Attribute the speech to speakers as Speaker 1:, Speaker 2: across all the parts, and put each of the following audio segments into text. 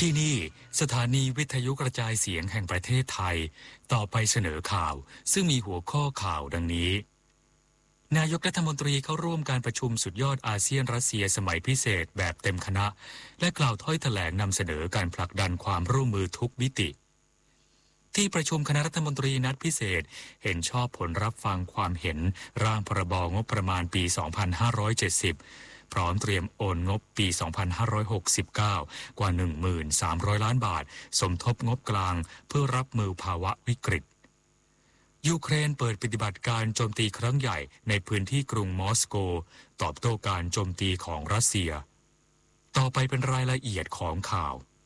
Speaker 1: ที่นี่สถานีวิทยุกระจายเสียงแห่งประเทศไทยต่อไปเสนอข่าวซึ่งมีหัวข้อข่าวดังนี้นายกรัฐมนตรีเข้าร่วมการประชุมสุดยอดอาเซียนรัสเซียสมัยพิเศษแบบเต็มคณะและกล่าวถ้อยแถลงนำเสนอการผลักดันความร่วมมือทุกมิติที่ประชุมคณะรัฐมนตรีนัดพิเศษเห็นชอบผลรับฟังความเห็นร่างพรบงบประมาณปี 2570 พร้อมเตรียมโอนงบปี 2569 กว่า 13,000 ล้านบาทสมทบงบกลางเพื่อรับมือภาวะวิกฤตยูเครนเปิดปฏิบัติการโจมตีครั้งใหญ่ในพื้นที่กรุงมอสโกตอบโต้การโจมตีของรัสเซียต่อไปเป็นรายละเอียดของข่า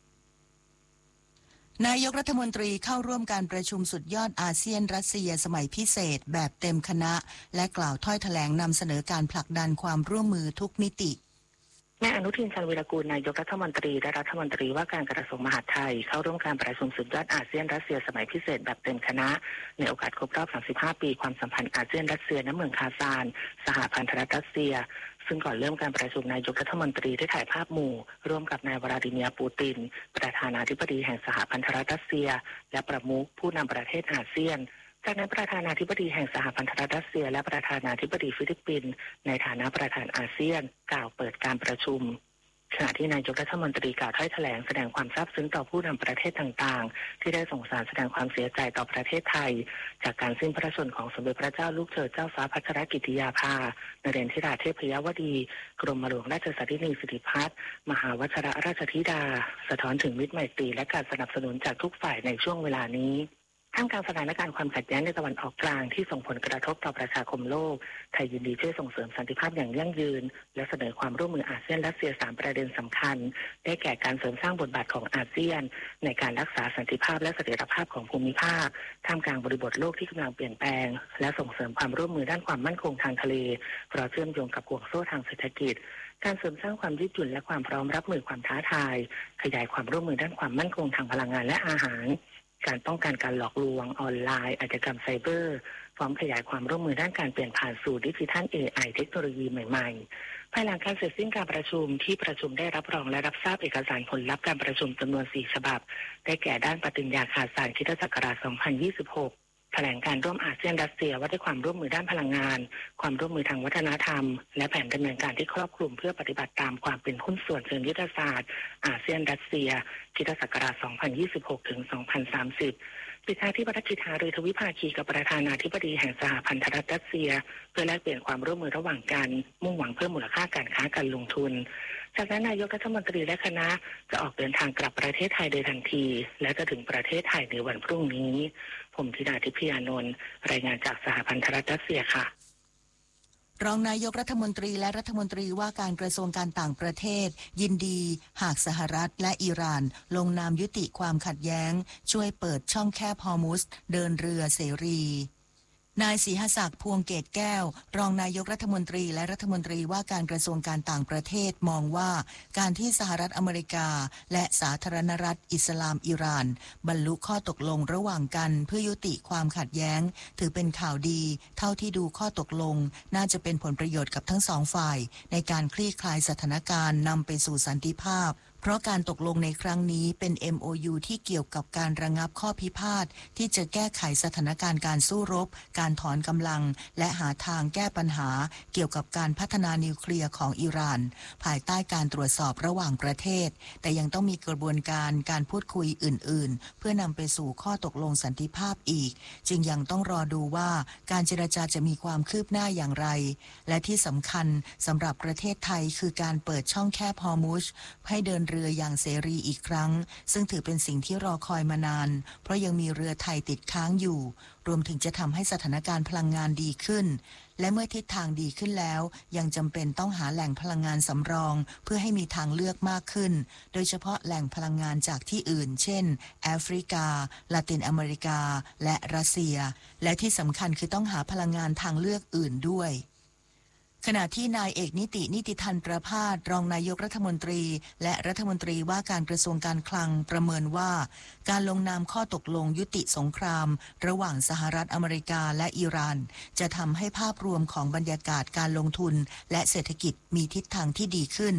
Speaker 1: วน
Speaker 2: ายกรัฐมนตรีเข้าร่วมการประชุมสุดยอดอาเซียนรัสเซียสมัยพิเศษแบบเต็มคณะและกล่าวถ้อยแถลงนำเสนอการผลักดันความร่วมมือทุกมิติ
Speaker 3: นายอนุทินชาญวีรกูลนายกรัฐมนตรีและรัฐมนตรีว่าการกระทรวงมหาดไทยเข้าร่วมการประชุมสุดยอดอาเซียนรัสเซียสมัยพิเศษแบบเต็มคณะในโอกาสครบรอบ35 ปีความสัมพันธ์อาเซียนรัสเซียณเมืองคาซานสหพันธรัฐรัสเซียซึ่งก่อนเริ่มการประชุมนายกรัฐมนตรีได้ถ่ายภาพหมู่ร่วมกับนายวลาดิเมียร์ปูตินประธานาธิบดีแห่งสหพันธรัฐรัสเซียและประมุขผู้นำประเทศอาเซียนจากนั้นประธานาธิบดีแห่งสหพันธรัฐรัสเซียและประธานาธิบดีฟิลิปปินส์ในฐานะประธานอาเซียนกล่าวเปิดการประชุมขณะที่นายกรัฐมนตรีกล่าวถ้อยแถลงแสดงความซาบซึ้งต่อผู้นำประเทศต่างๆที่ได้ส่งสารแสดงความเสียใจต่อประเทศไทยจากการสิ้นพระชนม์ของสมเด็จพระเจ้าลูกเธอเจ้าฟ้าพัชรกิติยาภานเรนทิราเทพยวดีกรมหลวงราชสถินีสิริพัฒน์มหาวชิรราชธิดาสะท้อนถึงมิตรไมตรีและการสนับสนุนจากทุกฝ่ายในช่วงเวลานี้ท่ามกลางสถานการณ์ความขัดแย้งในตะวันออกกลางที่ส่งผลกระทบต่อประชาคมโลกไทยยินดีช่วยส่งเสริมสันติภาพอย่างยั่งยืนและเสนอความร่วมมืออาเซียนรัสเซีย3ประเด็นสำคัญได้แก่การเสริมสร้างบทบาทของอาเซียนในการรักษาสันติภาพและเสถียรภาพของภูมิภาคท่ามกลางบริบทโลกที่กำลังเปลี่ยนแปลงและส่งเสริมความร่วมมือด้านความมั่นคงทางทะเลเพราะเชื่อมโยงกับห่วงโซ่ทางเศรษฐกิจการเสริมสร้างความยืดหยุ่นและความพร้อมรับมือความท้าทายขยายความร่วมมือด้านความมั่นคงทางพลังงานและอาหารการป้องกันการหลอกลวงออนไลน์อาชญากรรมไซเบอร์พร้อมขยายความร่วมมือด้านการเปลี่ยนผ่านสู่ดิจิทัล AI เทคโนโลยีใหม่ๆภายหลังการเสร็จสิ้นการประชุมที่ประชุมได้รับรองและรับทราบเอกสารผลลัพธ์การประชุมจำนวน4ฉบับได้แก่ด้านปฏิญญาคาซานคริสตศักราช 2026แถลงการร่วมอาเซียนรัสเซียว่าด้วยความร่วมมือด้านพลังงานความร่วมมือทางวัฒนธรรมและแผนดำเนินการที่ครอบคลุมเพื่อปฏิบัติตามความเป็นหุ้นส่วนเชิงยุทธศาสตร์อาเซียนรัสเซียคริสตศักราช 2026 ถึง 2030ปิดท้ายที่ภารกิจหารือทวิภาคีกับประธานาธิบดีแห่งสหพันธรัฐรัสเซียเพื่อแลกเปลี่ยนความร่วมมือระหว่างกันมุ่งหวังเพิ่มมูลค่าการค้าการลงทุนจากนั้นนายกรัฐมนตรีและคณะจะออกเดินทางกลับประเทศไทยโดยทันทีและจะถึงประเทศไทยในวันพรุ่งนี้ผมธิดาทิพยานนท์รายงานจากสหพันธรัฐรัสเซียค่ะ
Speaker 2: รองนายกรัฐมนตรีและรัฐมนตรีว่าการกระทรวงการต่างประเทศยินดีหากสหรัฐและอิหร่านลงนามยุติความขัดแย้งช่วยเปิดช่องแคบฮอร์มุซเดินเรือเสรีนายศรีหศักดิ์พวงเกตแก้วรองนายกรัฐมนตรีและรัฐมนตรีว่าการกระทรวงการต่างประเทศมองว่าการที่สหรัฐอเมริกาและสาธารณรัฐอิสลามอิหร่านบรรลุข้อตกลงระหว่างกันเพื่อยุติความขัดแย้งถือเป็นข่าวดีเท่าที่ดูข้อตกลงน่าจะเป็นผลประโยชน์กับทั้งสองฝ่ายในการคลี่คลายสถานการณ์นำไปสู่สันติภาพเพราะการตกลงในครั้งนี้เป็น MOU ที่เกี่ยวกับการระงับข้อพิพาทที่จะแก้ไขสถานการณ์การสู้รบการถอนกำลังและหาทางแก้ปัญหาเกี่ยวกับการพัฒนานิวเคลียร์ของอิหร่านภายใต้การตรวจสอบระหว่างประเทศแต่ยังต้องมีกระบวนการพูดคุยอื่นๆเพื่อนำไปสู่ข้อตกลงสันติภาพอีกจึงยังต้องรอดูว่าการเจรจาจะมีความคืบหน้าอย่างไรและที่สำคัญสำหรับประเทศไทยคือการเปิดช่องแคบฮอร์มุซให้เดินเรืออย่างเสรีอีกครั้งซึ่งถือเป็นสิ่งที่รอคอยมานานเพราะยังมีเรือไทยติดค้างอยู่รวมถึงจะทำให้สถานการณ์พลังงานดีขึ้นและเมื่อทิศทางดีขึ้นแล้วยังจำเป็นต้องหาแหล่งพลังงานสำรองเพื่อให้มีทางเลือกมากขึ้นโดยเฉพาะแหล่งพลังงานจากที่อื่นเช่นแอฟริกาลาตินอเมริกาและรัสเซียและที่สำคัญคือต้องหาพลังงานทางเลือกอื่นด้วยขณะที่นายเอกนิติธันประภาสรองนายกรัฐมนตรีและรัฐมนตรีว่าการกระทรวงการคลังประเมินว่าการลงนามข้อตกลงยุติสงครามระหว่างสหรัฐอเมริกาและอิหร่านจะทำให้ภาพรวมของบรรยากาศการลงทุนและเศรษฐกิจมีทิศทางที่ดีขึ้น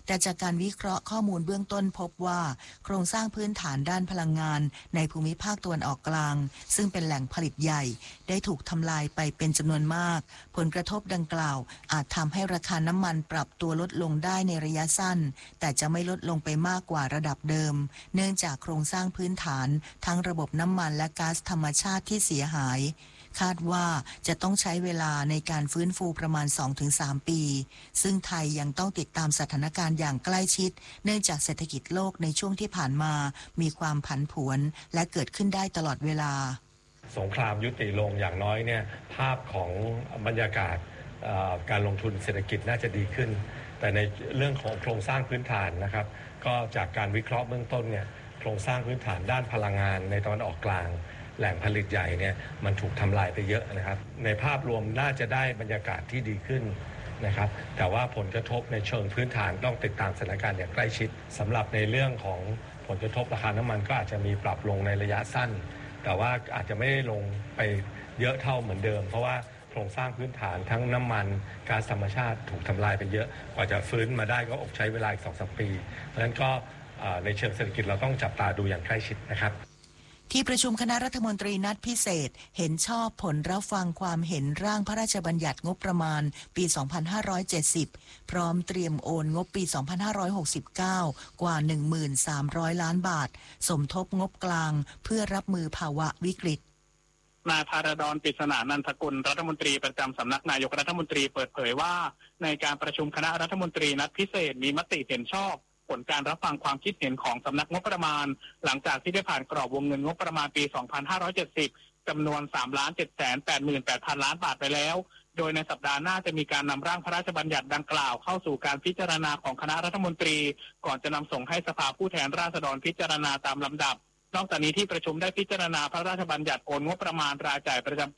Speaker 2: แต่จากการวิเคราะห์ข้อมูลเบื้องต้นพบว่าโครงสร้างพื้นฐานด้านพลังงานในภูมิภาคตะวันออกกลางซึ่งเป็นแหล่งผลิตใหญ่ได้ถูกทำลายไปเป็นจำนวนมากผลกระทบดังกล่าวอาจทำให้ราคาน้ำมันปรับตัวลดลงได้ในระยะสั้นแต่จะไม่ลดลงไปมากกว่าระดับเดิมเนื่องจากโครงสร้างพื้นฐานทั้งระบบน้ำมันและก๊าซธรรมชาติที่เสียหายคาดว่าจะต้องใช้เวลาในการฟื้นฟูประมาณ 2-3 ปีซึ่งไทยยังต้องติดตามสถานการณ์อย่างใกล้ชิดเนื่องจากเศรษฐกิจโลกในช่วงที่ผ่านมามีความผันผวนและเกิดขึ้นได้ตลอดเวลา
Speaker 4: สงครามยุติลงอย่างน้อยเนี่ยภาพของบรรยากาศการลงทุนเศรษฐกิจน่าจะดีขึ้นแต่ในเรื่องของโครงสร้างพื้นฐานนะครับก็จากการวิเคราะห์เบื้องต้นเนี่ยโครงสร้างพื้นฐานด้านพลังงานในตะวันออกกลางแหล่งผลิตใหญ่เนี่ยมันถูกทำลายไปเยอะนะครับในภาพรวมน่าจะได้บรรยากาศที่ดีขึ้นนะครับแต่ว่าผลกระทบในเชิงพื้นฐานต้องติดตามสถานการณ์อย่างใกล้ชิดสำหรับในเรื่องของผลกระทบราคาน้ำมันก็อาจจะมีปรับลงในระยะสั้นแต่ว่าอาจจะไม่ได้ลงไปเยอะเท่าเหมือนเดิมเพราะว่าโครงสร้างพื้นฐานทั้งน้ำมันก๊าซธรรมชาติถูกทำลายไปเยอะกว่าจะฟื้นมาได้ก็ใช้เวลาอีก 2-3 ปีเพราะฉะนั้นก็ในเชิงเศรษฐกิจเราต้องจับตาดูอย่างใกล้ชิดนะครับ
Speaker 2: ที่ประชุมคณะรัฐมนตรีนัดพิเศษเห็นชอบผลรับฟังความเห็นร่างพระราชบัญญัติงบประมาณปี 2570 พร้อมเตรียมโอนงบปี 2569 กว่า 13,000 ล้านบาทสมทบงบกลางเพื่อรับมือภาวะวิกฤต
Speaker 5: นายภารดร ปริศนานันทกุลรัฐมนตรีประจำสำนักนายกรัฐมนตรีเปิดเผยว่าในการประชุมคณะรัฐมนตรีนัดพิเศษมีมติเห็นชอบผลการรับฟังความคิดเห็นของสำนักงบประมาณหลังจากที่ได้ผ่านกรอบวงเงินงบประมาณปี 2570 จำนวน 3,788,000 ล้านบาทไปแล้วโดยในสัปดาห์หน้าจะมีการนำร่างพระราชบัญญัติดังกล่าวเข้าสู่การพิจารณาของคณะรัฐมนตรีก่อนจะนำส่งให้สภาผู้แทนราษฎรพิจารณาตามลำดับนอกจากนี้ที่ประชุมได้พิจารณาพระราชบัญญัติโอนงบประมาณรายจ่ายประจำปี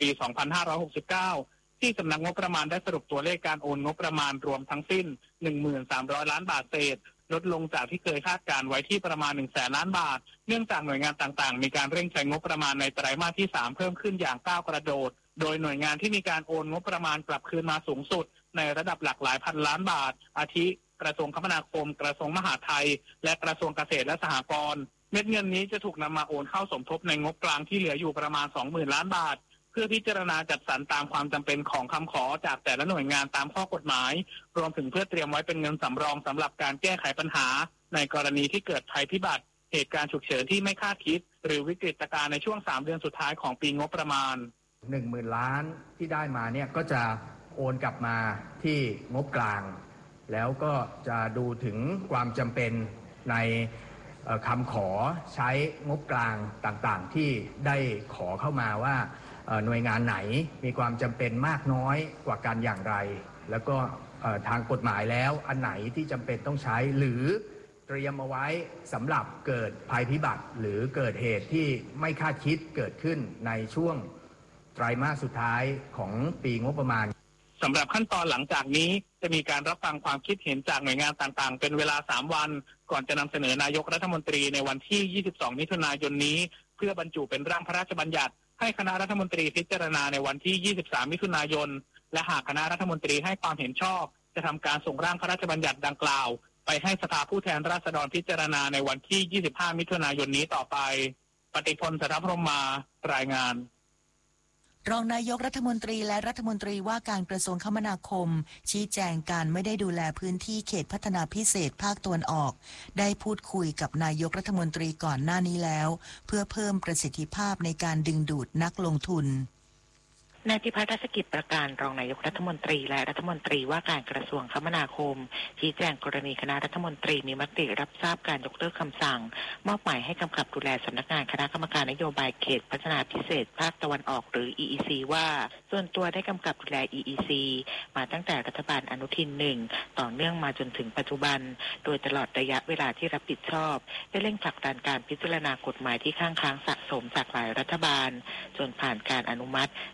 Speaker 5: 2569 ที่สำนักงบประมาณได้สรุปตัวเลขการโอนงบประมาณรวมทั้งสิ้น 13,000 ล้านบาทเศษลดลงจากที่เคยคาดการไว้ที่ประมาณ 100,000 ล้านบาทเนื่องจากหน่วยงานต่างๆมีการเร่งใช้งบประมาณในไตรมาสที่ 3 เพิ่มขึ้นอย่างก้าวกระโดดโดยหน่วยงานที่มีการโอนงบประมาณกลับคืนมาสูงสุดในระดับหลักหลายพันล้านบาทอาทิกระทรวงคมนาคมกระทรวงมหาดไทยและกระทรวงเกษตรและสหกรณ์เม็ดเงินนี้จะถูกนำมาโอนเข้าสมทบในงบกลางที่เหลืออยู่ประมาณ 20,000 ล้านบาทเพื่อพิจารณาจัดสรรตามความจำเป็นของคำขอจากแต่ละหน่วยงานตามข้อกฎหมายรวมถึงเพื่อเตรียมไว้เป็นเงินสำรองสำหรับการแก้ไขปัญหาในกรณีที่เกิดภัยพิบัติเหตุการณ์ฉุกเฉินที่ไม่คาดคิดหรือวิกฤตการณ์ในช่วง3 เดือนสุดท้ายของปีงบประมาณ
Speaker 6: 10,000 ล้านที่ได้มาเนี่ยก็จะโอนกลับมาที่งบกลางแล้วก็จะดูถึงความจำเป็นในคำขอใช้งบกลางต่างๆที่ได้ขอเข้ามาว่าหน่วยงานไหนมีความจำเป็นมากน้อยกว่ากันอย่างไรแล้วก็ทางกฎหมายแล้วอันไหนที่จำเป็นต้องใช้หรือเตรียมเอาไว้สำหรับเกิดภัยพิบัติหรือเกิดเหตุที่ไม่คาดคิดเกิดขึ้นในช่วงไตรมาสสุดท้ายของปีงบประมาณ
Speaker 5: สำหรับขั้นตอนหลังจากนี้จะมีการรับฟังความคิดเห็นจากหน่วยงานต่างๆเป็นเวลา3 วันก่อนจะนำเสนอนายกรัฐมนตรีในวันที่ 22 มิถุนายนนี้เพื่อบรรจุเป็นร่างพระราชบัญญัติให้คณะรัฐมนตรีพิจารณาในวันที่ 23 มิถุนายนและหากคณะรัฐมนตรีให้ความเห็นชอบจะทำการส่งร่างพระราชบัญญัติดังกล่าวไปให้สภาผู้แทนราษฎรพิจารณาในวันที่ 25 มิถุนายนนี้ต่อไปปฏิพล สัทธพรหมมารายงาน
Speaker 2: รองนายกรัฐมนตรีและรัฐมนตรีว่าการกระทรวงคมนาคมชี้แจงการไม่ได้ดูแลพื้นที่เขตพัฒนาพิเศษภาคตะวันออกได้พูดคุยกับนายกรัฐมนตรีก่อนหน้านี้แล้วเพื่อเพิ่มประสิทธิภาพในการดึงดูดนักลงทุน
Speaker 3: นายพิพัฒน์ รัชกิจประการรองนายกรัฐมนตรีและรัฐมนตรีว่าการกระทรวงคมนาคมชี้แจงกรณีคณะรัฐมนตรีมีมติรับทราบการยกเลิกคำสั่งมอบหมายให้กำกับดูแลสำนักงานคณะกรรมการนโยบายเขตพัฒนาพิเศษภาคตะวันออกหรือ EEC ว่าส่วนตัวได้กำกับดูแล EEC มาตั้งแต่รัฐบาลอนุทิน 1ต่อเนื่องมาจนถึงปัจจุบันโดยตลอดระยะเวลาที่รับผิดชอบได้เร่งผลักดันการพิจารณากฎหมายที่ค้างสะสมจากหลายรัฐบาลจนผ่านการอนุมัติจากคณะ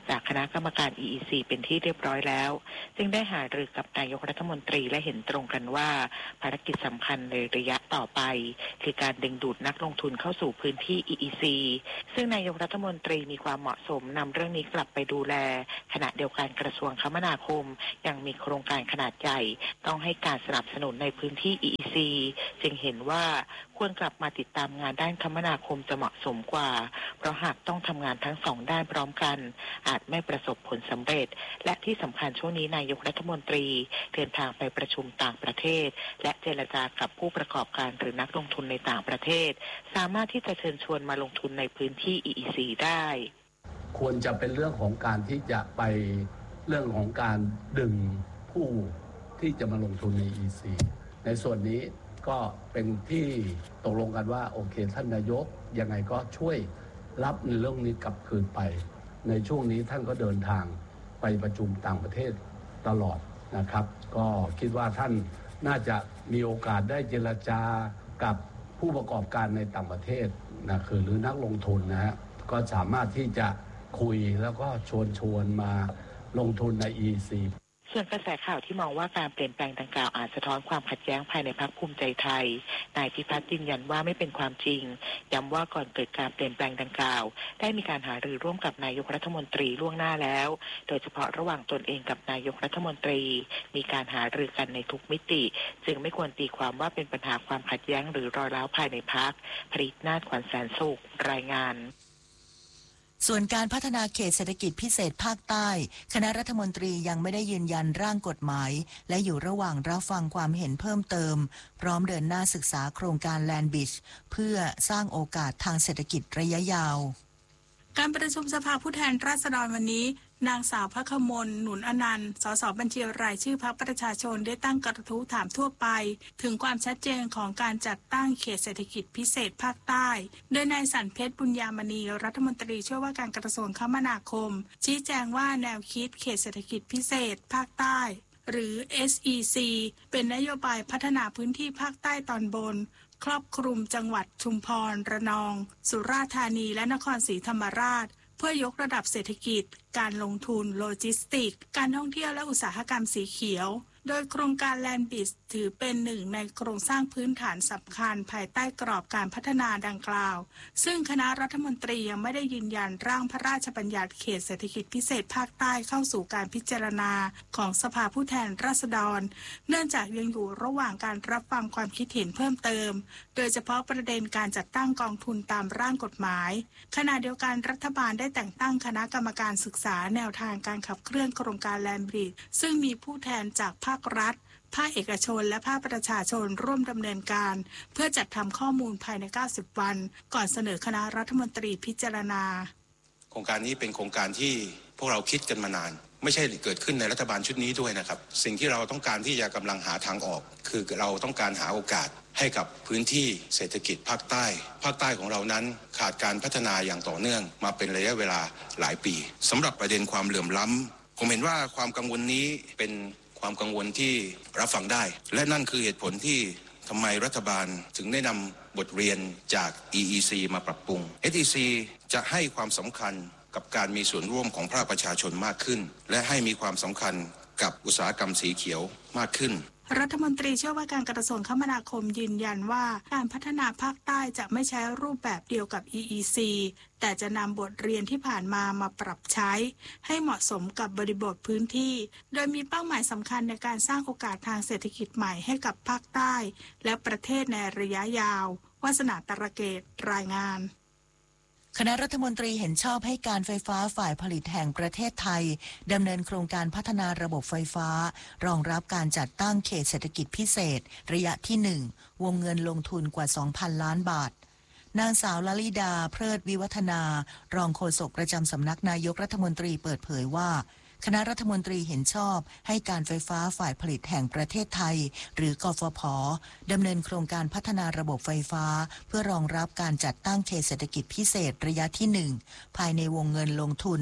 Speaker 3: ะกรรมการ EEC เป็นที่เรียบร้อยแล้วจึงได้หารือกับนายกรัฐมนตรีและเห็นตรงกันว่าภารกิจสำคัญในระยะต่อไปคือการดึงดูดนักลงทุนเข้าสู่พื้นที่ EEC ซึ่งนายกรัฐมนตรีมีความเหมาะสมนำเรื่องนี้กลับไปดูแลขณะเดียวกันกระทรวงคมนาคมยังมีโครงการขนาดใหญ่ต้องให้การสนับสนุนในพื้นที่ EEC จึงเห็นว่าควรกลับมาติดตามงานด้านคมนาคมจะเหมาะสมกว่าเพราะหากต้องทำงานทั้งสองด้านพร้อมกันอาจไม่ประสบผลสำเร็จและที่สำคัญช่วงนี้นายกรัฐมนตรีเดินทางไปประชุมต่างประเทศและเจรจากับผู้ประกอบการหรือนักลงทุนในต่างประเทศสามารถที่จะเชิญชวนมาลงทุนในพื้นที่ EEC ได้
Speaker 7: ควรจะเป็นเรื่องของการที่จะไปเรื่องของการดึงผู้ที่จะมาลงทุนใน EEC ในส่วนนี้ก็เป็นที่ตกลงกันว่าโอเคท่านนายกยังไงก็ช่วยรับในเรื่องนี้กลับคืนไปในช่วงนี้ท่านก็เดินทางไปประชุมต่างประเทศตลอดนะครับก็คิดว่าท่านน่าจะมีโอกาสได้เจรจากับผู้ประกอบการในต่างประเทศนะคือหรือนักลงทุนนะฮะก็สามารถที่จะคุยแล้วก็ชวนมาลงทุนใน EEC
Speaker 3: ส่วนกระแสข่าวที่มองว่าการเปลี่ยนแปลงดังกล่าวอาจสะท้อนความขัดแย้งภายในพรรคภูมิใจไทยนายพิพัฒน์ยืนยันว่าไม่เป็นความจริงย้ำว่าก่อนเกิดการเปลี่ยนแปลงดังกล่าวได้มีการหารือร่วมกับนายกรัฐมนตรีล่วงหน้าแล้วโดยเฉพาะระหว่างตนเองกับนายกรัฐมนตรีมีการหารือกันในทุกมิติจึงไม่ควรตีความว่าเป็นปัญหาความขัดแย้งหรือรอยร้าวภายในพรรคผลิตนาถขวัญแสนสุขรายงาน
Speaker 2: ส่วนการพัฒนาเขตเศรษฐกิจพิเศษภาคใต้คณะรัฐมนตรียังไม่ได้ยืนยันร่างกฎหมายและอยู่ระหว่างรับฟังความเห็นเพิ่มเติมพร้อมเดินหน้าศึกษาโครงการแลนด์บริดจ์เพื่อสร้างโอกาสทางเศรษฐกิจระยะยาว
Speaker 8: การประชุมสภาผู้แทนราษฎรวันนี้นางสาวพระขมลหนุนอนันต์สสบัญชีรายชื่อพรรคประชาชนได้ตั้งกระทู้ถามทั่วไปถึงความชัดเจนของการจัดตั้งเขตเศรษฐกิจพิเศษภาคใต้โดยนายสันเพชรบุญญามณีรัฐมนตรีช่วยว่าการกระทรวงคมนาคมชี้แจงว่าแนวคิดเขตเศรษฐกิจพิเศษภาคใต้หรือ SEC เป็นนโยบายพัฒนาพื้นที่ภาคใต้ตอนบนครอบคลุมจังหวัดชุมพรระนองสุราษฎร์ธานีและนครศรีธรรมราชเพื่อยกระดับเศรษฐกิจการลงทุนโลจิสติกการท่องเที่ยวและอุตสาหกรรมสีเขียวโดยโครงการแลนด์บริดจ์ถือเป็นหนึ่งในโครงสร้างพื้นฐานสำคัญภายใต้กรอบการพัฒนาดังกล่าวซึ่งคณะรัฐมนตรียังไม่ได้ยืนยันร่างพระราชบัญญัติเขตเศรษฐกิจพิเศษภาคใต้เข้าสู่การพิจารณาของสภาผู้แทนราษฎรเนื่องจากยังอยู่ระหว่างการรับฟังความคิดเห็นเพิ่มเติมโดยเฉพาะประเด็นการจัดตั้งกองทุนตามร่างกฎหมายขณะเดียวกันรัฐบาลได้แต่งตั้งคณะกรรมการศึกษาแนวทางการขับเคลื่อนโครงการแลนด์บริดจ์ซึ่งมีผู้แทนจากภาครัฐภาคเอกชนและภาคประชาชนร่วมดำเนินการเพื่อจัดทำข้อมูลภายใน90วันก่อนเสนอคณะรัฐมนตรีพิจารณา
Speaker 9: โครงการนี้เป็นโครงการที่พวกเราคิดกันมานานไม่ใช่เกิดขึ้นในรัฐบาลชุดนี้ด้วยนะครับสิ่งที่เราต้องการที่จะกำลังหาทางออกคือเราต้องการหาโอกาสให้กับพื้นที่เศรษฐกิจภาคใต้ของเรานั้นขาดการพัฒนาอย่างต่อเนื่องมาเป็นระยะเวลาหลายปีสำหรับประเด็นความเหลื่อมล้ำผมเห็นว่าความกังวลนี้เป็นความกังวลที่รับฟังได้และนั่นคือเหตุผลที่ทำไมรัฐบาลถึงได้นำบทเรียนจาก EEC มาปรับปรุง SEC จะให้ความสำคัญกับการมีส่วนร่วมของภาคประชาชนมากขึ้นและให้มีความสำคัญกับอุตสาหกรรมสีเขียวมากขึ้น
Speaker 8: รัฐมนตรีช่วยว่าการกระทรวงคมนาคมยืนยันว่าการพัฒนาภาคใต้จะไม่ใช้รูปแบบเดียวกับ EEC แต่จะนำบทเรียนที่ผ่านมาปรับใช้ให้เหมาะสมกับบริบทพื้นที่โดยมีเป้าหมายสำคัญในการสร้างโอกาสทางเศรษฐกิจใหม่ให้กับภาคใต้และประเทศในระยะยาววาสนาตระเกตรายงาน
Speaker 2: คณะรัฐมนตรีเห็นชอบให้การไฟฟ้าฝ่ายผลิตแห่งประเทศไทยดำเนินโครงการพัฒนาระบบไฟฟ้ารองรับการจัดตั้งเขตเศรษฐกิจพิเศษระยะที่1วงเงินลงทุนกว่า 2,000 ล้านบาทนางสาวลลิดาเพลิดวิวัฒนารองโฆษกประจำสำนักนายกรัฐมนตรีเปิดเผยว่าคณะรัฐมนตรีเห็นชอบให้การไฟฟ้าฝ่ายผลิตแห่งประเทศไทยหรือกฟผ.ดำเนินโครงการพัฒนาระบบไฟฟ้าเพื่อรองรับการจัดตั้งเขตเศรษฐกิจพิเศษระยะที่1ภายในวงเงินลงทุน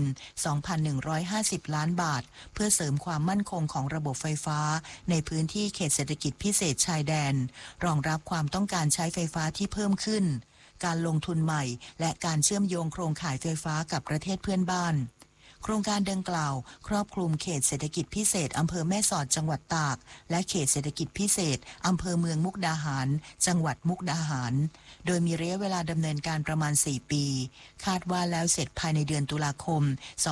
Speaker 2: 2,150 ล้านบาทเพื่อเสริมความมั่นคงของระบบไฟฟ้าในพื้นที่เขตเศรษฐกิจพิเศษชายแดนรองรับความต้องการใช้ไฟฟ้าที่เพิ่มขึ้นการลงทุนใหม่และการเชื่อมโยงโครงข่ายไฟฟ้ากับประเทศเพื่อนบ้านโครงการดังกล่าวครอบคลุมเขตเศรษฐกิจพิเศษอำเภอแม่สอดจังหวัดตากและเขตเศรษฐกิจพิเศษอำเภอเมืองมุกดาหารจังหวัดมุกดาหารโดยมีระยะเวลาดำเนินการประมาณ4ปีคาดว่าแล้วเสร็จภายในเดือนตุลาคม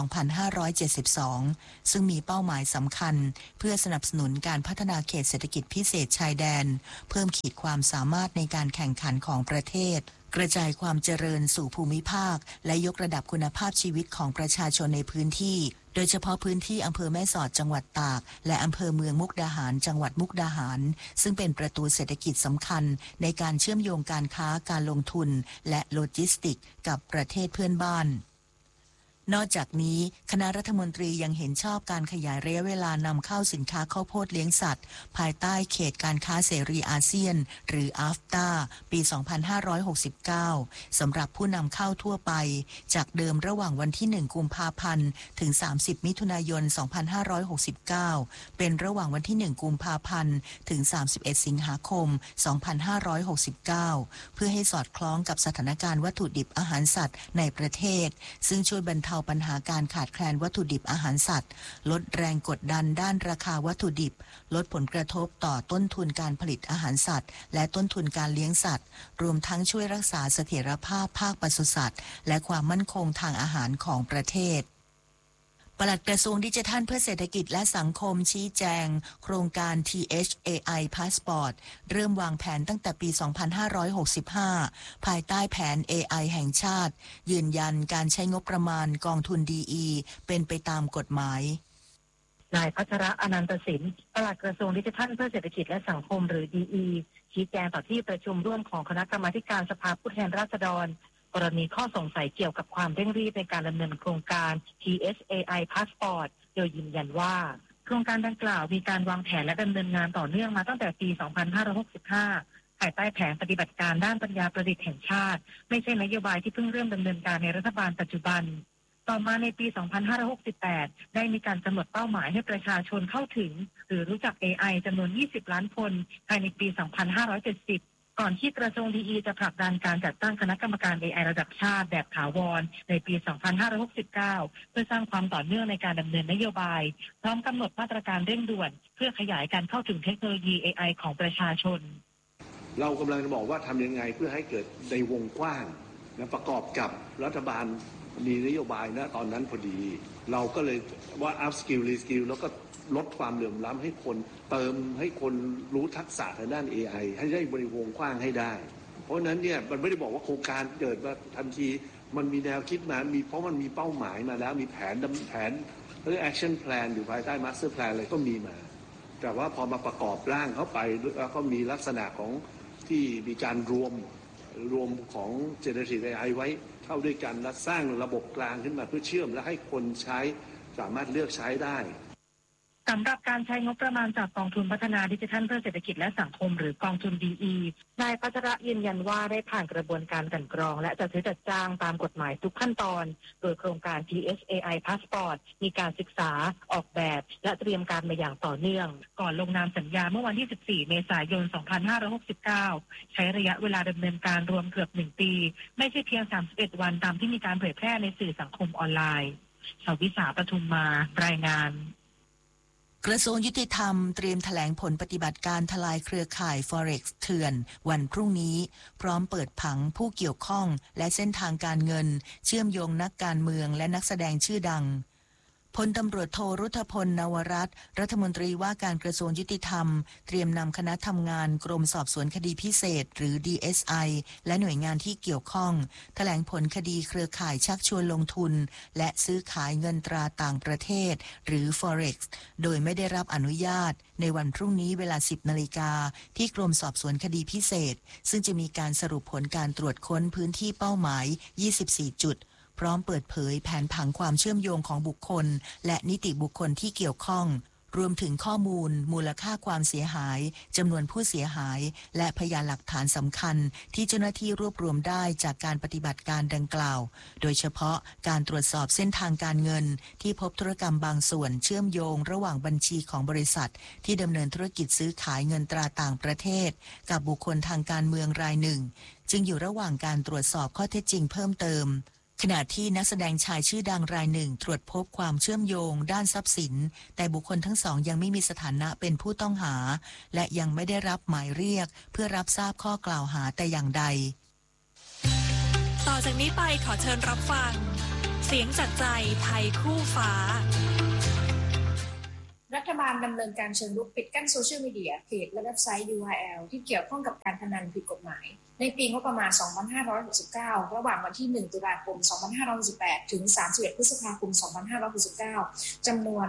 Speaker 2: 2572ซึ่งมีเป้าหมายสำคัญเพื่อสนับสนุนการพัฒนาเขตเศรษฐกิจพิเศษชายแดนเพิ่มขีดความสามารถในการแข่งขันของประเทศกระจายความเจริญสู่ภูมิภาคและยกระดับคุณภาพชีวิตของประชาชนในพื้นที่โดยเฉพาะพื้นที่อำเภอแม่สอดจังหวัดตากและอำเภอเมืองมุกดาหารจังหวัดมุกดาหารซึ่งเป็นประตูเศรษฐกิจสำคัญในการเชื่อมโยงการค้าการลงทุนและโลจิสติกส์กับประเทศเพื่อนบ้านนอกจากนี้คณะรัฐมนตรียังเห็นชอบการขยายระยะเวลานำเข้าสินค้าข้าวโพดเลี้ยงสัตว์ภายใต้เขตการค้าเสรีอาเซียนหรือ AFTA ปี 2569 สำหรับผู้นำเข้าทั่วไปจากเดิมระหว่างวันที่1กุมภาพันธ์ถึง30มิถุนายน2569เป็นระหว่างวันที่1กุมภาพันธ์ถึง31สิงหาคม2569เพื่อให้สอดคล้องกับสถานการณ์วัตถุดิบอาหารสัตว์ในประเทศซึ่งช่วยบรรเทาปัญหาการขาดแคลนวัตถุดิบอาหารสัตว์ลดแรงกดดันด้านราคาวัตถุดิบลดผลกระทบต่อต้นทุนการผลิตอาหารสัตว์และต้นทุนการเลี้ยงสัตว์รวมทั้งช่วยรักษาเสถียรภาพภาคปศุสัตว์และความมั่นคงทางอาหารของประเทศปลัดกระทรวงดิจิทัลเพื่อเศรษฐกิจและสังคมชี้แจงโครงการ THAI Passport เริ่มวางแผนตั้งแต่ปี 2565 ภายใต้แผน AI แห่งชาติยืนยันการใช้งบประมาณกองทุน DE เป็นไปตามกฎหมาย
Speaker 3: นายพัชระอนันตสินปลัดกระทรวงดิจิทัลเพื่อเศรษฐกิจและสังคมหรือ DE ชี้แจงต่อที่ประชุมร่วมของคณะกรรมาการสภาผู้แทนราษฎรกรณีข้อสงสัยเกี่ยวกับความเร่งรีบในการดำเนินโครงการ THAI Passport โดยยืนยันว่าโครงการดังกล่าวมีการวางแผนและดำเนินงานต่อเนื่องมาตั้งแต่ปี 2565 ภายใต้แผนปฏิบัติการด้านปัญญาประดิษฐ์แห่งชาติไม่ใช่นโยบายที่เพิ่งเริ่มดำเนินการในรัฐบาลปัจจุบันต่อมาในปี 2568 ได้มีการกำหนดเป้าหมายให้ประชาชนเข้าถึงหรือรู้จัก AI จำนวน 20 ล้านคนภายในปี 2570ก่อนที่กระทรวง DE จะผลักดันการจัดตั้งคณะกรรมการ AI ระดับชาติแบบถาวรในปี 2569 เพื่อสร้างความต่อเนื่องในการดำเนินนโยบายพร้อมกำหนดมาตรการเร่งด่วนเพื่อขยายการเข้าถึงเทคโนโลยี AI ของประชาชน
Speaker 10: เรากำลังจะบอกว่าทำยังไงเพื่อให้เกิดในวงกว้างและประกอบกับรัฐบาลมีนโยบายนะตอนนั้นพอดีเราก็เลยว่า up skill re skill แล้วก็ลดความเหลื่อมล้ำให้คนเติมให้คนรู้ทักษะทางด้าน AI ให้ได้บริวงกว้างให้ได้เพราะนั้นเนี่ยมันไม่ได้บอกว่าโครงการเกิดมาทันทีมันมีแนวคิดมาเพราะมันมีเป้าหมายมาแล้วมีแผนหรือ action plan อยู่ภายใต้ master plan อะไรก็มีมาแต่ว่าพอมาประกอบร่างเข้าไปแล้วก็มีลักษณะของที่มีการรวมของ generative AI ไว้เข้าด้วยกันและสร้างระบบกลางขึ้นมาเพื่อเชื่อมและให้คนใช้สามารถเลือกใช้ได้
Speaker 3: สำหรับการใช้งบประมาณจากกองทุนพัฒนาดิจิทัลเพื่อเศรษฐกิจและสังคมหรือกองทุน DE นายพัชระยืนยันว่าได้ผ่านกระบวนการกลั่นกรองและจัดซื้อจัดจ้างตามกฎหมายทุกขั้นตอนโดยโครงการ THAI Passport มีการศึกษาออกแบบและเตรียมการมาอย่างต่อเนื่องก่อนลงนามสัญญาเมื่อวันที่14 เมษายน 2569 ใช้ระยะเวลาดำเนินการรวมเกือบ1 ปีไม่ใช่เพียง31 วันตามที่มีการเผยแพร่ในสื่อสังคมออนไลน์ชวิสาปทุมมารายงาน
Speaker 2: กระทรวงยุติธรรมเตรียมแถลงผลปฏิบัติการทลายเครือข่าย Forex เถื่อนวันพรุ่งนี้พร้อมเปิดผังผู้เกี่ยวข้องและเส้นทางการเงินเชื่อมโยงนักการเมืองและนักแสดงชื่อดังพลตำรวจโทรุธพลนวรัตน์รัฐมนตรีว่าการกระทรวงยุติธรรมเตรียมนำคณะทำงานกรมสอบสวนคดีพิเศษหรือ DSI และหน่วยงานที่เกี่ยวข้องแถลงผลคดีเครือข่ายชักชวนลงทุนและซื้อขายเงินตราต่างประเทศหรือ Forex โดยไม่ได้รับอนุญาตในวันพรุ่งนี้เวลา 10 นาฬิกาที่กรมสอบสวนคดีพิเศษซึ่งจะมีการสรุปผลการตรวจค้นพื้นที่เป้าหมาย 24 จุดพร้อมเปิดเผยแผนผังความเชื่อมโยงของบุคคลและนิติบุคคลที่เกี่ยวข้องรวมถึงข้อมูลมูลค่าความเสียหายจำนวนผู้เสียหายและพยานหลักฐานสำคัญที่เจ้าหน้าที่รวบรวมได้จากการปฏิบัติการดังกล่าวโดยเฉพาะการตรวจสอบเส้นทางการเงินที่พบธุรกรรมบางส่วนเชื่อมโยงระหว่างบัญชีของบริษัทที่ดำเนินธุรกิจซื้อขายเงินตราต่างประเทศกับบุคคลทางการเมืองรายหนึ่งจึงอยู่ระหว่างการตรวจสอบข้อเท็จจริงเพิ่มเติมขณะที่นักแสดงชายชื่อดังรายหนึ่งตรวจพบความเชื่อมโยงด้านทรัพย์สินแต่บุคคลทั้งสองยังไม่มีสถานะเป็นผู้ต้องหาและยังไม่ได้รับหมายเรียกเพื่อรับทราบข้อกล่าวหาแต่อย่างใด
Speaker 11: ต่อจากนี้ไปขอเชิญรับฟังเสียงจากใจไทยคู่ฟ้า
Speaker 12: รัฐบาลดำเนินการเชิงรุกปิดกั้นโซเชียลมีเดียเพจและเว็บไซต์ URL ที่เกี่ยวข้องกับการพนันผิดกฎหมายในปีงบประมาณ 2569 ระหว่างวันที่ 1 ตุลาคม 2568 ถึง 31 พฤษภาคม 2569 จำนวน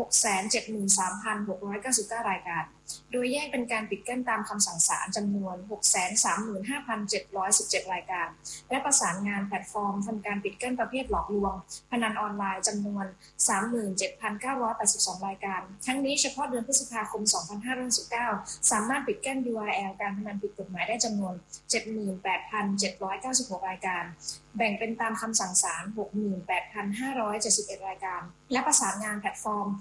Speaker 12: 673,699 รายการโดยแยกเป็นการปิดกั้นตามคำสั่งศาลจำนวน 635,717 รายการและประสานงานแพลตฟอร์มทำการปิดกั้นประเภทหลอกลวงพนันออนไลน์จำนวน 37,982 รายการทั้งนี้เฉพาะเดือนพฤษภาคม 2519 สามารถปิดกั้น URL การพนันผิดกฎหมายได้จำนวน 78,796 รายการแบ่งเป็นตามคำสั่งศาล 68,571 รายการและประสานงานแพลตฟอร์ม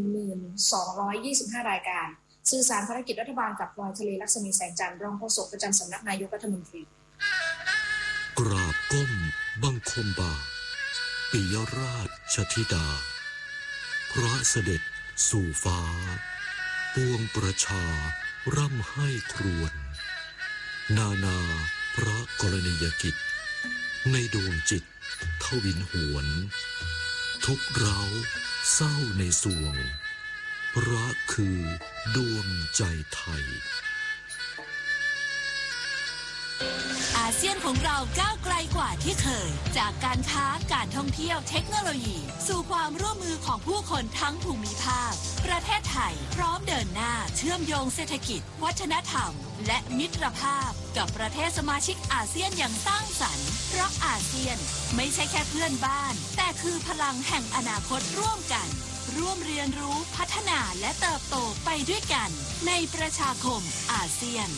Speaker 12: 1,225 รายการสื่อสารภารกิจรัฐบาลกับพลอยทะเลลักษมีแสงจันทร์รองโฆษกประจำสำนักนายกรัฐมนตรี
Speaker 13: กราบก้มบังคมบาทปิยราชธิดาพระเสด็จสู่ฟ้าปวงประชาร่ำให้ครวญนานาพระกรณียกิจในดวงจิตทวินหวนทุกเร้าเศร้าในสวงพระคือดวงใจไทย
Speaker 11: อาเซียนของเราก้าวไกลกว่าที่เคยจากการค้าการท่องเที่ยวเทคโนโลยีสู่ความร่วมมือของผู้คนทั้งภูมิภาคประเทศไทยพร้อมเดินหน้าเชื่อมโยงเศรษฐกิจวัฒนธรรมและมิตรภาพกับประเทศสมาชิกอาเซียนอย่างสร้างสรรค์เพราะอาเซียนไม่ใช่แค่เพื่อนบ้านแต่คือพลังแห่งอนาคตร่วมกันร่วมเรียนรู้พัฒนาและเติบโตไปด้วยกันในประชาคมอาเซียน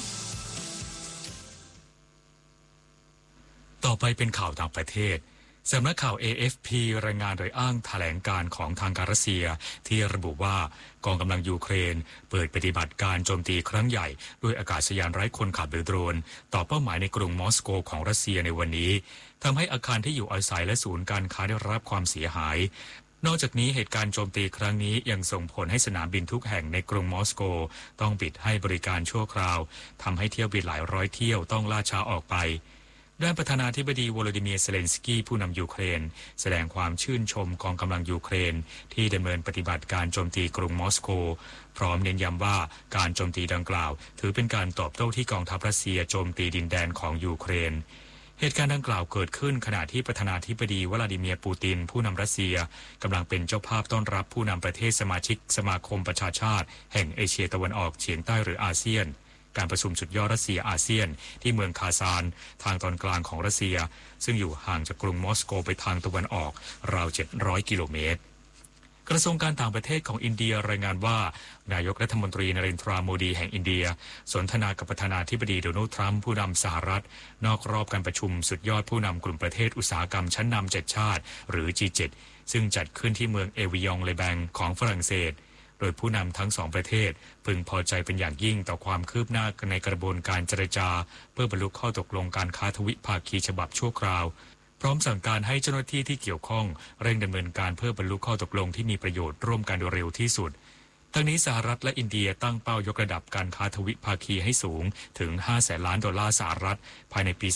Speaker 1: ต่อไปเป็นข่าวต่างประเทศสำนักข่าว AFP รายงานโดยอ้างแถลงการของทางการรัสเซียที่ระบุว่ากองกำลังยูเครนเปิดปฏิบัติการโจมตีครั้งใหญ่ด้วยอากาศยานไร้คนขับหรือโดรนต่อเป้าหมายในกรุงมอสโกของรัสเซียในวันนี้ทำให้อาคารที่อยู่อาศัยและศูนย์การค้าได้รับความเสียหายนอกจากนี้เหตุการณ์โจมตีครั้งนี้ยังส่งผลให้สนามบินทุกแห่งในกรุงมอสโกต้องปิดให้บริการชั่วคราวทำให้เที่ยวบินหลายร้อยเที่ยวต้องล่าช้าออกไปด้านประธานาธิบดีวโลดิเมียร์เซเลนสกี้ผู้นำยูเครนแสดงความชื่นชมกองกำลังยูเครนที่ดำเนินปฏิบัติการโจมตีกรุงมอสโกพร้อมเน้นย้ำว่าการโจมตีดังกล่าวถือเป็นการตอบโต้ที่กองทัพรัสเซียโจมตีดินแดนของยูเครนเหตุการณ์ดังกล่าวเกิดขึ้นขณะที่ประธานาธิบดีวลาดิเมียร์ปูตินผู้นำรัสเซียกำลังเป็นเจ้าภาพต้อนรับผู้นำประเทศสมาชิกสมาคมประชาชาติแห่งเอเชียตะวันออกเฉียงใต้หรืออาเซียนการประชุมสุดยอดรัสเซียอาเซียนที่เมืองคาซานทางตอนกลางของรัสเซียซึ่งอยู่ห่างจากกรุงมอสโกไปทางตะวันออกราว700 กิโลเมตรกระทรวงการต่างประเทศของอินเดียรายงานว่านายกรัฐมนตรีนเรนทราโมดีแห่งอินเดียสนทนากับประธานาธิบดีโดนัลด์ทรัมป์ผู้นำสหรัฐนอกรอบการประชุมสุดยอดผู้นำกลุ่มประเทศอุตสาหกรรมชั้นนำ7ชาติหรือ G7 ซึ่งจัดขึ้นที่เมืองเอวิยองเลแบงของฝรั่งเศสโดยผู้นำทั้งสองประเทศพึงพอใจเป็นอย่างยิ่งต่อความคืบหน้าในกระบวนการเจรจาเพื่อบรรลุข้อตกลงการค้าทวิภาคีฉบับชั่วคราวพร้อมสั่งการให้เจ้าหน้าที่ที่เกี่ยวข้องเร่งดำเนินการเพื่อบรรลุข้อตกลงที่มีประโยชน์ร่วมกันโดยเร็วที่สุดทั้งนี้สหรัฐและอินเดียตั้งเป้ายกระดับการค้าทวิภาคีให้สูงถึง$500 ล้านสหรัฐภายในปี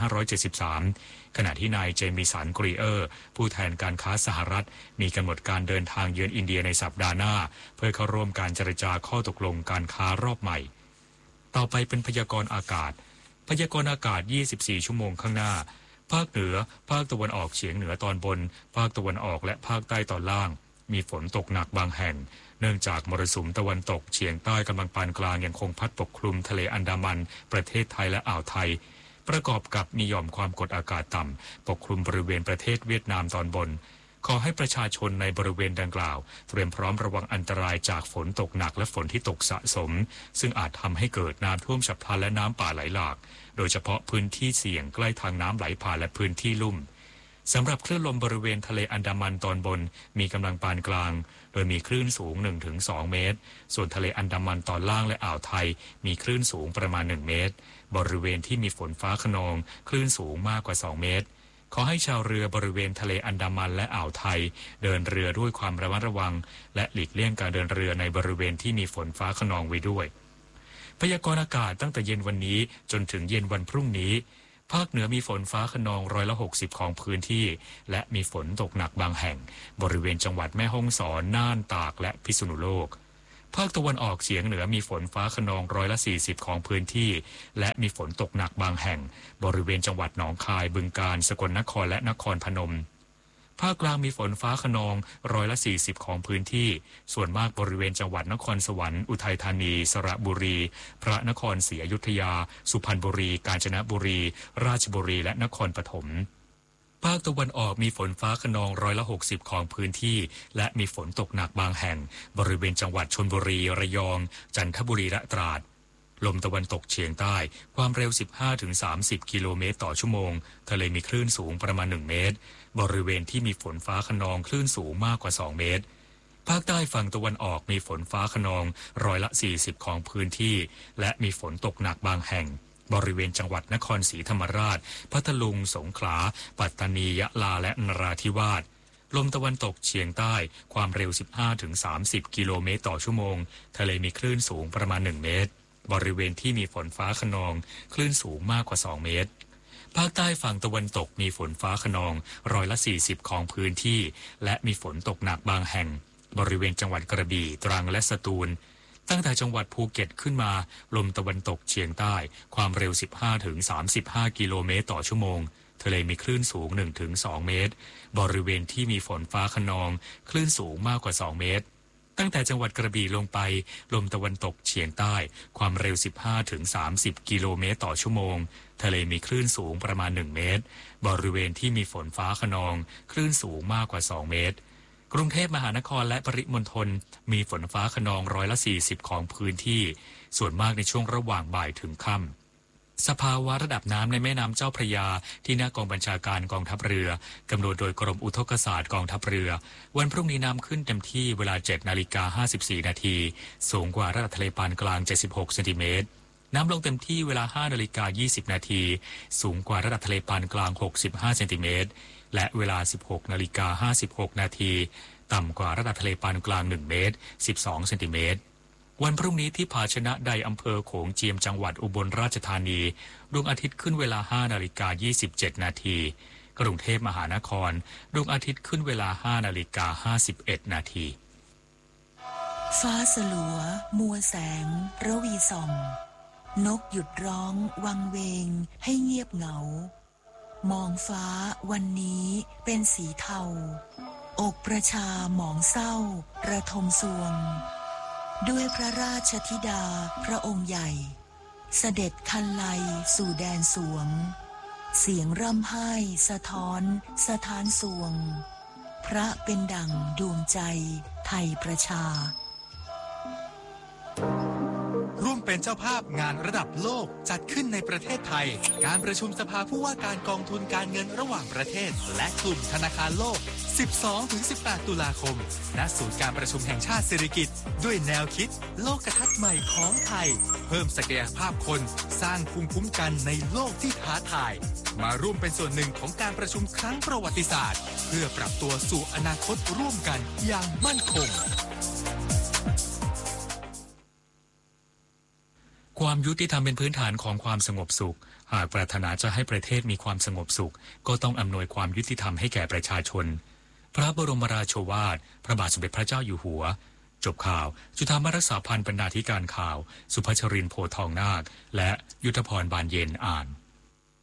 Speaker 1: 2573ขณะที่นายเจมี่สันกรีเออร์ผู้แทนการค้าสหรัฐมีกำหนดการเดินทางเยือนอินเดียในสัปดาห์หน้าเพื่อเข้าร่วมการเจรจาข้อตกลงการค้ารอบใหม่ต่อไปเป็นพยากรณ์อากาศ24 ชั่วโมงข้างหน้าภาคเหนือภาคตะวันออกเฉียงเหนือตอนบนภาคตะวันออกและภาคใต้ตอนล่างมีฝนตกหนักบางแห่งเนื่องจากมรสุมตะวันตกเฉียงใต้กำลังปานกลางยังคงพัดปกคลุมทะเลอันดามันประเทศไทยและอ่าวไทยประกอบกับมีหย่อมความกดอากาศต่ำปกคลุมบริเวณประเทศเวียดนามตอนบนขอให้ประชาชนในบริเวณดังกล่าวเตรียมพร้อมระวังอันตรายจากฝนตกหนักและฝนที่ตกสะสมซึ่งอาจทำให้เกิดน้ำท่วมฉับพลันและน้ำป่าไหลหลากโดยเฉพาะพื้นที่เสี่ยงใกล้ทางน้ำไหลผ่านและพื้นที่ลุ่มสำหรับคลื่นลมบริเวณทะเลอันดามันตอนบนมีกำลังปานกลางโดยมีคลื่นสูง 1-2 เมตรส่วนทะเลอันดามันตอนล่างและอ่าวไทยมีคลื่นสูงประมาณ1 เมตรบริเวณที่มีฝนฟ้าคะนองคลื่นสูงมากกว่า2 เมตรขอให้ชาวเรือบริเวณทะเลอันดามันและอ่าวไทยเดินเรือด้วยความระมัดระวังและหลีกเลี่ยงการเดินเรือในบริเวณที่มีฝนฟ้าคะนองไว้ด้วยพยากรณ์อากาศตั้งแต่เย็นวันนี้จนถึงเย็นวันพรุ่งนี้ภาคเหนือมีฝนฟ้าคะนอง60%ของพื้นที่และมีฝนตกหนักบางแห่งบริเวณจังหวัดแม่ฮ่องสอนน่านตากและพิษณุโลกภาคตะวันออกเฉียงเหนือมีฝนฟ้าคะนอง40%ของพื้นที่และมีฝนตกหนักบางแห่งบริเวณจังหวัดหนองคายบึงกาฬสกลนครและนครพนมภาคกลางมีฝนฟ้าคะนอง40%ของพื้นที่ส่วนมากบริเวณจังหวัดนครสวรรค์อุทัยธานีสระบุรีพระนครศรีอยุธยาสุพรรณบุรีกาญจนบุรีราชบุรีและนครปฐมภาคตะวันออกมีฝนฟ้าคะนอง60%ของพื้นที่และมีฝนตกหนักบางแห่งบริเวณจังหวัดชลบุรีระยองจันทบุรีและตราดลมตะวันตกเฉียงใต้ความเร็ว 15-30 กิโลเมตรต่อชั่วโมงทะเลมีคลื่นสูงประมาณ1เมตรบริเวณที่มีฝนฟ้าคะนองคลื่นสูงมากกว่า2เมตรภาคใต้ฝั่งตะวันออกมีฝนฟ้าคะนอง40%ของพื้นที่และมีฝนตกหนักบางแห่งบริเวณจังหวัดนครศรีธรรมราชพัทลุงสงขลาปัตตานียะลาและนราธิวาสลมตะวันตกเฉียงใต้ความเร็ว 15-30 กิโลเมตรต่อชั่วโมงทะเลมีคลื่นสูงประมาณ1เมตรบริเวณที่มีฝนฟ้าคะนองคลื่นสูงมากกว่า2เมตรภาคใต้ฝั่งตะวันตกมีฝนฟ้าคะนอง40%ของพื้นที่และมีฝนตกหนักบางแห่งบริเวณจังหวัดกระบี่ตรังและสตูลตั้งแต่จังหวัดภูเก็ตขึ้นมาลมตะวันตกเฉียงใต้ความเร็ว 15-35 กิโลเมตรต่อชั่วโมงทะเลมีคลื่นสูง 1-2 เมตรบริเวณที่มีฝนฟ้าคะนองคลื่นสูงมากกว่า2เมตรตั้งแต่จังหวัดกระบี่ลงไปลมตะวันตกเฉียงใต้ความเร็ว 15-30 กิโลเมตรต่อชั่วโมงทะเลมีคลื่นสูงประมาณ1เมตรบริเวณที่มีฝนฟ้าคะนองคลื่นสูงมากกว่า2เมตรกรุงเทพมหานครและปริมณฑลมีฝนฟ้าคะนอง40%ของพื้นที่ส่วนมากในช่วงระหว่างบ่ายถึงค่ำสภาวะระดับน้ำในแม่น้ำเจ้าพระยาที่หน้ากองบัญชาการกองทัพเรือกำหนดโดยกรมอุทกศาสตร์กองทัพเรือวันพรุ่งนี้น้ำขึ้นเต็มที่เวลา 7:54 นาทีสูงกว่าระดับทะเลปานกลาง76เซนติเมตรน้ำลงเต็มที่เวลา 5:20 นาทีสูงกว่าระดับทะเลปานกลาง65เซนติเมตรและเวลา 16:56 นาทีต่ำกว่าระดับทะเลปานกลาง1เมตร12เซนติเมตรวันพรุ่งนี้ที่ภาชนะใดอำเภอโขงเจียมจังหวัดอุบลราชธานีดวงอาทิตย์ขึ้นเวลา 5:27 นาทีกรุงเทพมหานครดวงอาทิตย์ขึ้นเวลา 5:51 นาที
Speaker 2: ฟ้าสลัวมัวแสงระวีส่องนกหยุดร้องวังเวงให้เงียบเหงามองฟ้าวันนี้เป็นสีเทาอกประชาหมองเศร้าระทมสวงด้วยพระราชธิดาพระองค์ใหญ่เสด็จคันไลสู่แดนสวงเสียงร่ำไห้สะท้อนสถานสวงพระเป็นดั่งดวงใจไทยประชา
Speaker 14: ร่วมเป็นเจ้าภาพงานระดับโลกจัดขึ้นในประเทศไทยการประชุมสภาผู้ว่าการกองทุนการเงินระหว่างประเทศและกลุ่มธนาคารโลก 12-18 ตุลาคมณศูนย์การประชุมแห่งชาติสิริกิติ์ด้วยแนวคิดโลกทัศน์ใหม่ของไทยเพิ่มศักยภาพคนสร้างภูมิคุ้มกันในโลกที่ท้าทายมาร่วมเป็นส่วนหนึ่งของการประชุมครั้งประวัติศาสตร์เพื่อปรับตัวสู่อนาคตร่วมกันอย่างมั่นคง
Speaker 1: ความยุติธรรมเป็นพื้นฐานของความสงบสุขหากปรารถนาจะให้ประเทศมีความสงบสุขก็ต้องอำนวยความยุติธรรมให้แก่ประชาชนพระบรมราโชวาทพระบาทสมเด็จพระเจ้าอยู่หัวจบข่าวจุฑามารักษาพันธ์บรรณาธิการข่าวสุภชรินทร์โพทองนาคและยุทธพรบานเย็นอ่าน